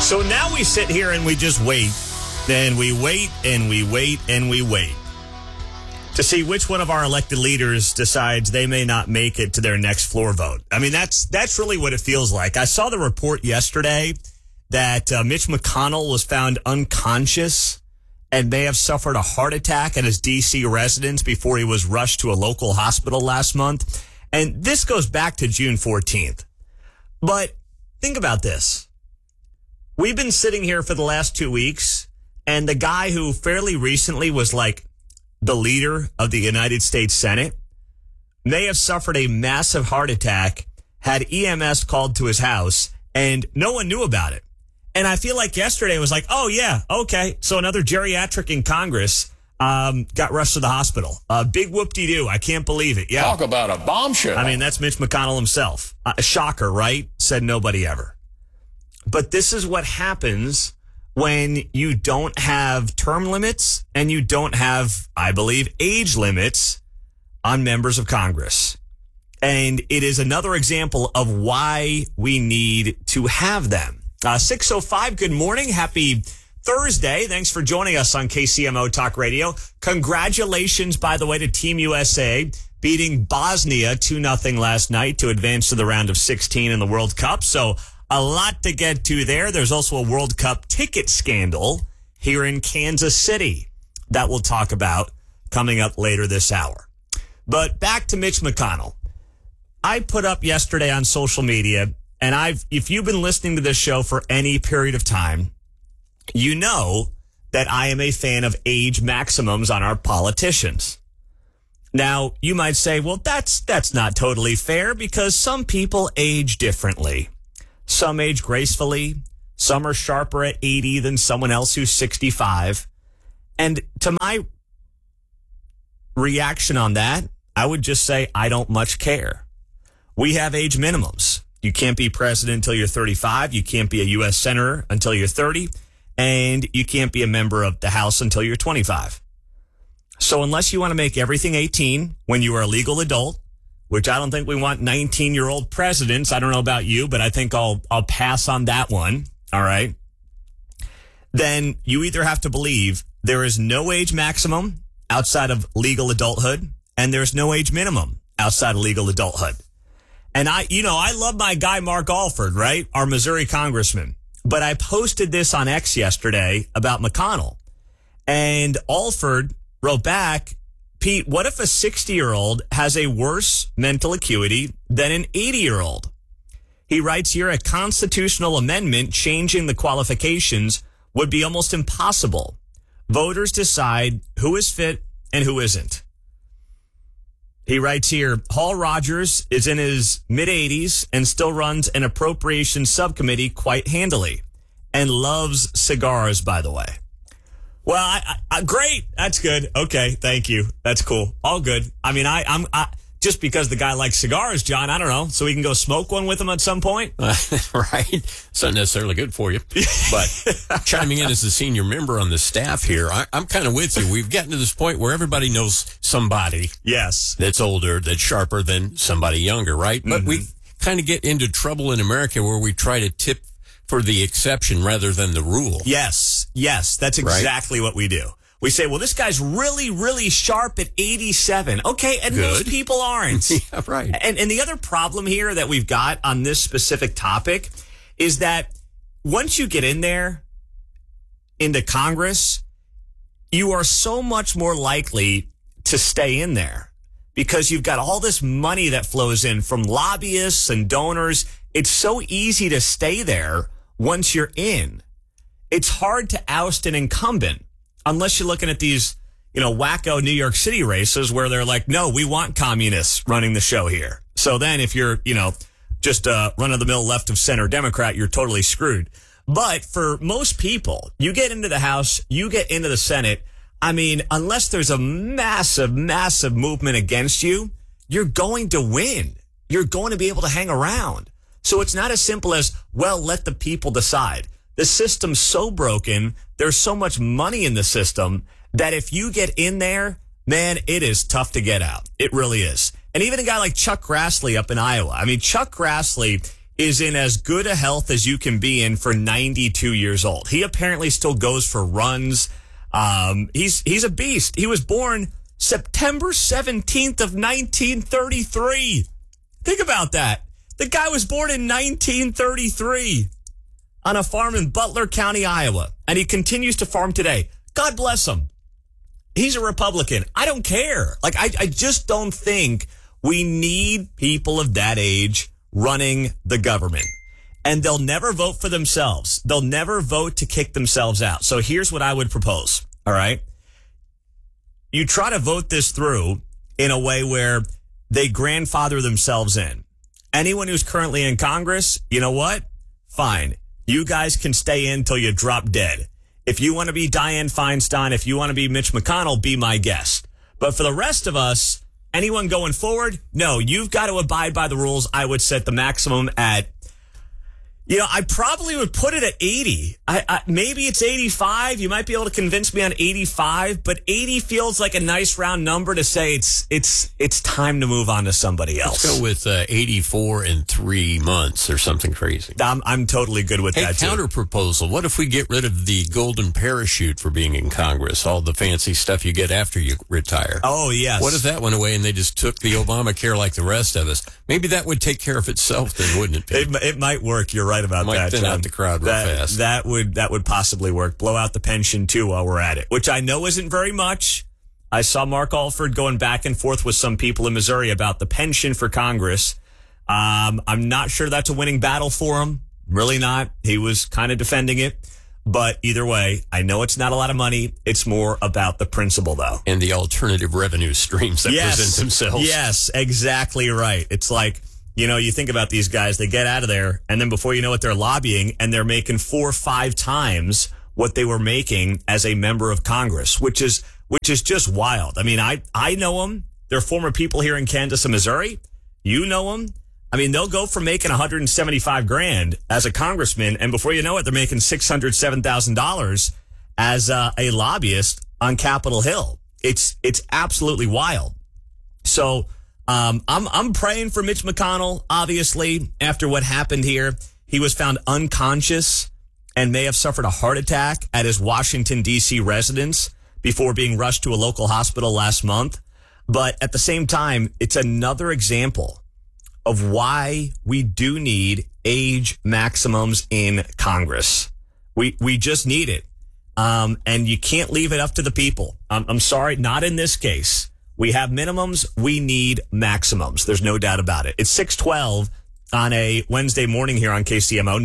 So now we sit here and we just wait. Then we wait and we wait and we wait to see which one of our elected leaders decides they may not make it to their next floor vote. I mean, that's really what it feels like. I saw the report yesterday that Mitch McConnell was found unconscious and may have suffered a heart attack at his D.C. residence before he was rushed to a local hospital last month. And this goes back to June 14th. But think about this. We've been sitting here for the last 2 weeks, and the guy who fairly recently was like the leader of the United States Senate may have suffered a massive heart attack, had EMS called to his house, and no one knew about it. And I feel like yesterday was like, oh, yeah, okay. So another geriatric in Congress got rushed to the hospital. Big whoop-de-doo. I can't believe it. Yeah. Talk about a bombshell. I mean, that's Mitch McConnell himself. A shocker, right? Said nobody ever. But this is what happens when you don't have term limits and you don't have, I believe, age limits on members of Congress. And it is another example of why we need to have them. 6:05, good morning. Happy Thursday. Thanks for joining us on KCMO Talk Radio. Congratulations, by the way, to Team USA beating Bosnia 2-0 last night to advance to the round of 16 in the World Cup. So a lot to get to there. There's also a World Cup ticket scandal here in Kansas City that we'll talk about coming up later this hour. But back to Mitch McConnell. I put up yesterday on social media, and if you've been listening to this show for any period of time, you know that I am a fan of age maximums on our politicians. Now, you might say, well, that's not totally fair because some people age differently. Some age gracefully. Some are sharper at 80 than someone else who's 65. And to my reaction on that, I would just say I don't much care. We have age minimums. You can't be president until you're 35. You can't be a U.S. senator until you're 30. And you can't be a member of the House until you're 25. So unless you want to make everything 18 when you are a legal adult, which I don't think we want 19-year-old presidents. I don't know about you, but I think I'll pass on that one. All right. Then you either have to believe there is no age maximum outside of legal adulthood, and there's no age minimum outside of legal adulthood. And I love my guy, Mark Alford, right? Our Missouri congressman. But I posted this on X yesterday about McConnell. And Alford wrote back, Pete, what if a 60-year-old has a worse mental acuity than an 80-year-old? He writes here, a constitutional amendment changing the qualifications would be almost impossible. Voters decide who is fit and who isn't. He writes here, Hall Rogers is in his mid-80s and still runs an appropriations subcommittee quite handily and loves cigars, by the way. Well, great. That's good. Okay. Thank you. That's cool. All good. I mean, I'm just because the guy likes cigars, John, I don't know. So we can go smoke one with him at some point. Right. It's not necessarily good for you. But chiming in as the senior member on the staff here, I'm kind of with you. We've gotten to this point where everybody knows somebody. Yes. That's older, that's sharper than somebody younger, right? But we kind of get into trouble in America where we try to tip for the exception rather than the rule. Yes. That's exactly what we do. We say, well, this guy's really, really sharp at 87. Okay, and Good. most people aren't. Yeah, right. And the other problem here that we've got on this specific topic is that once you get in there into Congress, you are so much more likely to stay in there because you've got all this money that flows in from lobbyists and donors. It's so easy to stay there once you're in. It's hard to oust an incumbent unless you're looking at these, wacko New York City races where they're like, no, we want communists running the show here. So then if you're, just a run-of-the-mill left of center Democrat, you're totally screwed. But for most people, you get into the House, you get into the Senate. I mean, unless there's a massive, massive movement against you, you're going to win. You're going to be able to hang around. So it's not as simple as, well, let the people decide. The system's so broken, there's so much money in the system that if you get in there, man, it is tough to get out. It really is. And even a guy like Chuck Grassley up in Iowa. I mean, Chuck Grassley is in as good a health as you can be in for 92 years old. He apparently still goes for runs. He's a beast. He was born September 17th of 1933. Think about that. The guy was born in 1933 on a farm in Butler County, Iowa, and he continues to farm today. God bless him. He's a Republican. I don't care. Like, I just don't think we need people of that age running the government. And they'll never vote for themselves. They'll never vote to kick themselves out. So here's what I would propose, all right? You try to vote this through in a way where they grandfather themselves in. Anyone who's currently in Congress, you know what? Fine. You guys can stay in till you drop dead. If you want to be Dianne Feinstein, if you want to be Mitch McConnell, be my guest. But for the rest of us, anyone going forward, no, you've got to abide by the rules. I would set the maximum at, I probably would put it at 80. Maybe it's 85. You might be able to convince me on 85, but 80 feels like a nice round number to say it's time to move on to somebody else. Let's go with 84 in 3 months or something crazy. I'm totally good with that, too. Counter proposal. What if we get rid of the golden parachute for being in Congress? All the fancy stuff you get after you retire. Oh, yes. What if that went away and they just took the Obamacare like the rest of us? Maybe that would take care of itself then, wouldn't it? It might work. You're right about might that. Thin out the crowd real fast. That would possibly work. Blow out the pension too while we're at it, which I know isn't very much. I saw Mark Alford going back and forth with some people in Missouri about the pension for Congress. I'm not sure that's a winning battle for him. Really not. He was kind of defending it. But either way, I know it's not a lot of money. It's more about the principle, though. And the alternative revenue streams that present themselves. Yes, exactly right. It's like, you think about these guys, they get out of there, and then before you know it, they're lobbying, and they're making 4 or 5 times what they were making as a member of Congress, which is just wild. I mean, I know them. They're former people here in Kansas and Missouri. You know them. I mean, they'll go from making $175,000 as a congressman, and before you know it, they're making $607,000 as a lobbyist on Capitol Hill. It's absolutely wild. So, I'm praying for Mitch McConnell, obviously, after what happened here. He was found unconscious and may have suffered a heart attack at his Washington, D.C. residence before being rushed to a local hospital last month. But at the same time, it's another example of why we do need age maximums in Congress. We just need it. And you can't leave it up to the people. I'm sorry, not in this case. We have minimums. We need maximums. There's no doubt about it. It's 6:12 on a Wednesday morning here on KCMO,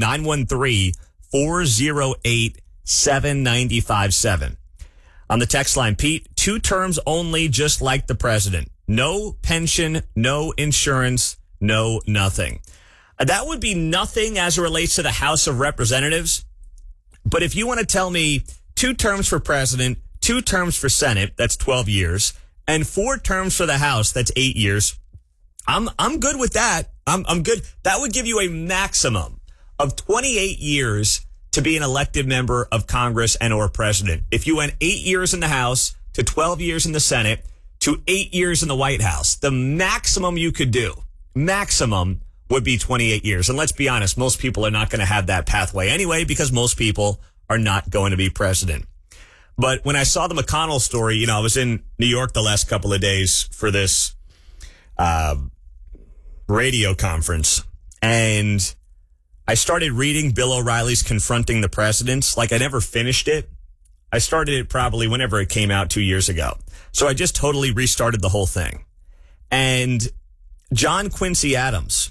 913-408-7957. On the text line, Pete, 2 terms only, just like the president. No pension, no insurance, no nothing. That would be nothing as it relates to the House of Representatives. But if you want to tell me 2 terms for president, 2 terms for Senate, that's 12 years, and 4 terms for the House, that's 8 years. I'm good with that. I'm good. That would give you a maximum of 28 years to be an elected member of Congress and or president. If you went 8 years in the House to 12 years in the Senate to 8 years in the White House, the maximum you could do, maximum would be 28 years. And let's be honest, most people are not going to have that pathway anyway, because most people are not going to be president. But when I saw the McConnell story, I was in New York the last couple of days for this radio conference, and I started reading Bill O'Reilly's Confronting the Presidents. Like, I never finished it. I started it probably whenever it came out 2 years ago. So I just totally restarted the whole thing. And John Quincy Adams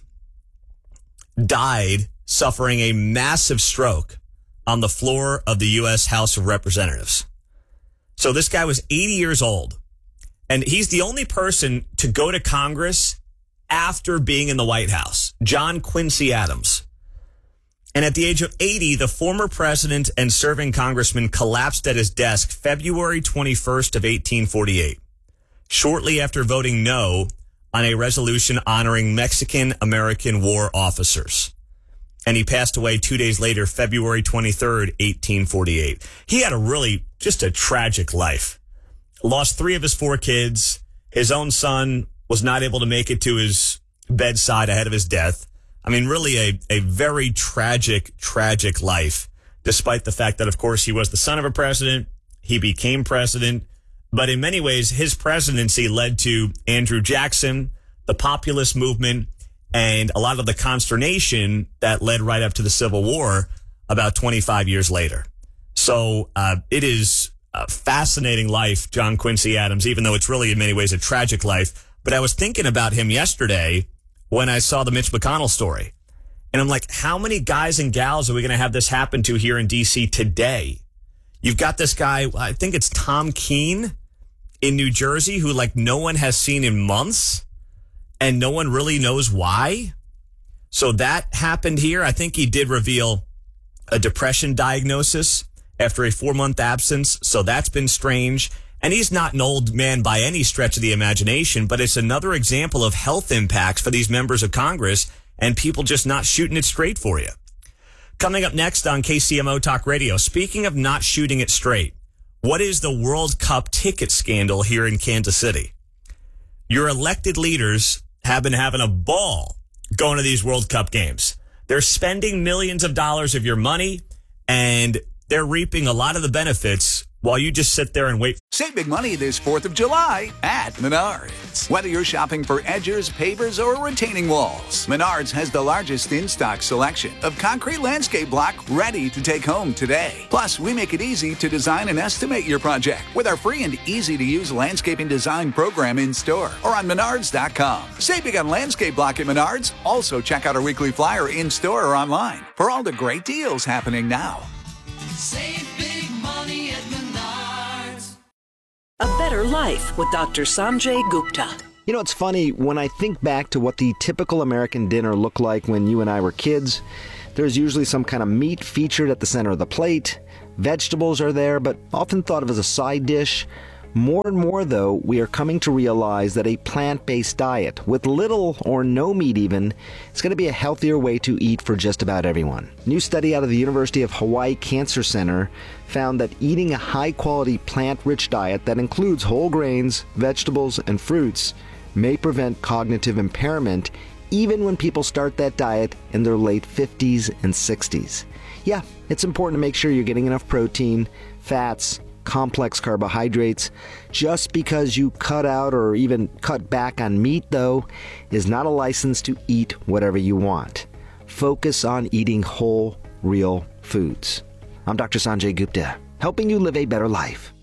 died suffering a massive stroke on the floor of the U.S. House of Representatives. So this guy was 80 years old, and he's the only person to go to Congress after being in the White House, John Quincy Adams. And at the age of 80, the former president and serving congressman collapsed at his desk February 21st of 1848, shortly after voting no on a resolution honoring Mexican-American war officers. And he passed away 2 days later, February 23rd, 1848. He had just a tragic life. Lost 3 of his 4 kids. His own son was not able to make it to his bedside ahead of his death. I mean, really a very tragic life, despite the fact that, of course, he was the son of a president. He became president. But in many ways, his presidency led to Andrew Jackson, the populist movement, and a lot of the consternation that led right up to the Civil War about 25 years later. So it is a fascinating life, John Quincy Adams, even though it's really in many ways a tragic life. But I was thinking about him yesterday when I saw the Mitch McConnell story. And I'm like, how many guys and gals are we going to have this happen to here in D.C. today? You've got this guy, I think it's Tom Keene in New Jersey, who like no one has seen in months and no one really knows why. So that happened here. I think he did reveal a depression diagnosis after a 4-month absence. So that's been strange. And he's not an old man by any stretch of the imagination, but it's another example of health impacts for these members of Congress and people just not shooting it straight for you. Coming up next on KCMO Talk Radio, speaking of not shooting it straight, what is the World Cup ticket scandal here in Kansas City? Your elected leaders have been having a ball going to these World Cup games. They're spending millions of dollars of your money, and they're reaping a lot of the benefits while you just sit there and wait. Save big money this 4th of July at Menards. Whether you're shopping for edgers, pavers, or retaining walls, Menards has the largest in-stock selection of concrete landscape block ready to take home today. Plus, we make it easy to design and estimate your project with our free and easy-to-use landscaping design program in-store or on Menards.com. Save big on landscape block at Menards. Also, check out our weekly flyer in-store or online for all the great deals happening now. Save big money at Menards. A Better Life with Dr. Sanjay Gupta. You know, it's funny, when I think back to what the typical American dinner looked like when you and I were kids, there's usually some kind of meat featured at the center of the plate. Vegetables are there, but often thought of as a side dish. More and more, though, we are coming to realize that a plant-based diet, with little or no meat even, is going to be a healthier way to eat for just about everyone. A new study out of the University of Hawaii Cancer Center found that eating a high-quality plant-rich diet that includes whole grains, vegetables, and fruits may prevent cognitive impairment even when people start that diet in their late 50s and 60s. Yeah, it's important to make sure you're getting enough protein, fats, complex carbohydrates. Just because you cut out or even cut back on meat, though, is not a license to eat whatever you want. Focus on eating whole, real foods. I'm Dr. Sanjay Gupta, helping you live a better life.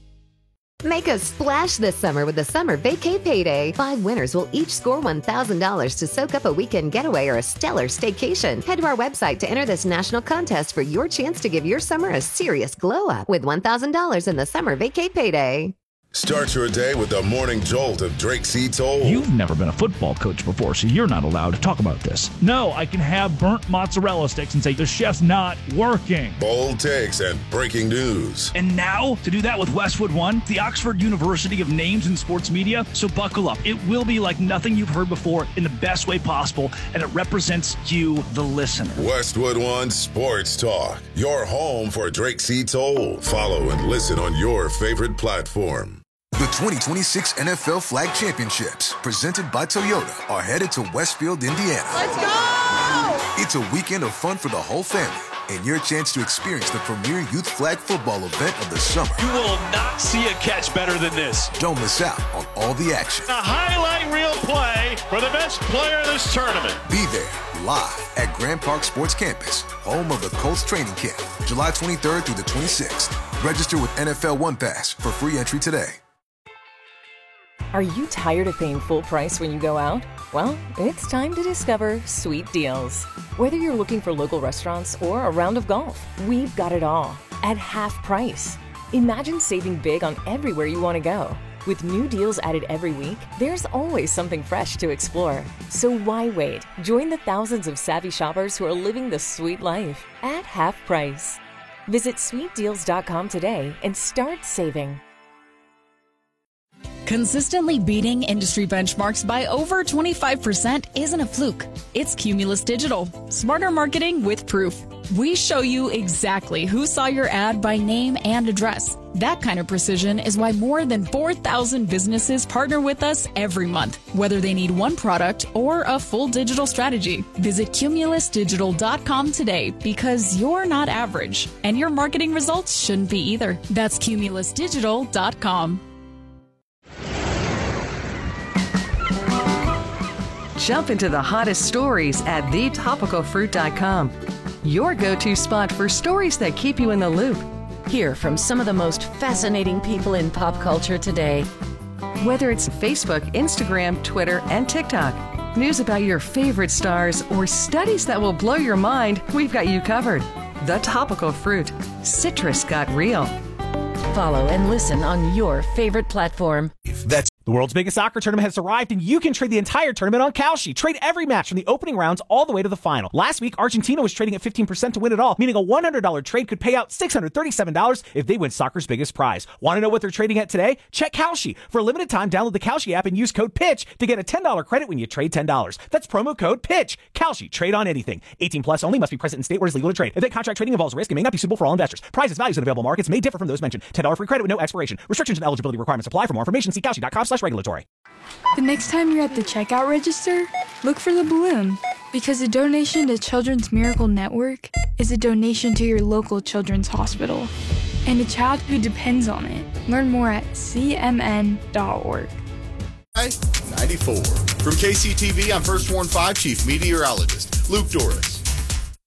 Make a splash this summer with the Summer Vacay Payday. 5 winners will each score $1,000 to soak up a weekend getaway or a stellar staycation. Head to our website to enter this national contest for your chance to give your summer a serious glow-up with $1,000 in the Summer Vacay Payday. Start your day with the morning jolt of Drake C. Toll. You've never been a football coach before, so you're not allowed to talk about this. No, I can have burnt mozzarella sticks and say the chef's not working. Bold takes and breaking news. And now, to do that with Westwood One, the Oxford University of Names in Sports Media, so buckle up. It will be like nothing you've heard before in the best way possible, and it represents you, the listener. Westwood One Sports Talk, your home for Drake C. Toll. Follow and listen on your favorite platform. The 2026 NFL Flag Championships, presented by Toyota, are headed to Westfield, Indiana. Let's go! It's a weekend of fun for the whole family and your chance to experience the premier youth flag football event of the summer. You will not see a catch better than this. Don't miss out on all the action. A highlight reel play for the best player of this tournament. Be there live at Grand Park Sports Campus, home of the Colts training camp, July 23rd through the 26th. Register with NFL One Pass for free entry today. Are you tired of paying full price when you go out? Well, it's time to discover Sweet Deals. Whether you're looking for local restaurants or a round of golf, we've got it all at half price. Imagine saving big on everywhere you want to go. With new deals added every week, there's always something fresh to explore. So why wait? Join the thousands of savvy shoppers who are living the sweet life at half price. Visit sweetdeals.com today and start saving. Consistently beating industry benchmarks by over 25% isn't a fluke. It's Cumulus Digital. Smarter marketing with proof. We show you exactly who saw your ad by name and address. That kind of precision is why more than 4,000 businesses partner with us every month, whether they need one product or a full digital strategy. Visit cumulusdigital.com today because you're not average, and your marketing results shouldn't be either. That's cumulusdigital.com. Jump into the hottest stories at thetopicalfruit.com. Your go-to spot for stories that keep you in the loop. Hear from some of the most fascinating people in pop culture today. Whether it's Facebook, Instagram, Twitter, and TikTok, news about your favorite stars, or studies that will blow your mind, we've got you covered. The Topical Fruit. Citrus got real. Follow and listen on your favorite platform. That's the world's biggest soccer tournament has arrived, and you can trade the entire tournament on Kalshi. Trade every match from the opening rounds all the way to the final. Last week, Argentina was trading at 15% to win it all, meaning a $100 trade could pay out $637 if they win soccer's biggest prize. Want to know what they're trading at today? Check Kalshi. For a limited time, download the Kalshi app and use code PITCH to get a $10 credit when you trade $10. That's promo code PITCH. Kalshi. Trade on anything. 18 plus only. Must be present in state where it's legal to trade. Event contract trading involves risk and may not be suitable for all investors. Prizes, values, and available markets may differ from those mentioned. $10 free credit with no expiration. Restrictions and eligibility requirements apply. For more information, see Kalshi.com/regulatory. The next time you're at the checkout register, look for the balloon, because a donation to Children's Miracle Network is a donation to your local children's hospital and a child who depends on it. Learn more at cmn.org. 94. From KCTV, I'm First Warn 5 Chief Meteorologist Luke Doris.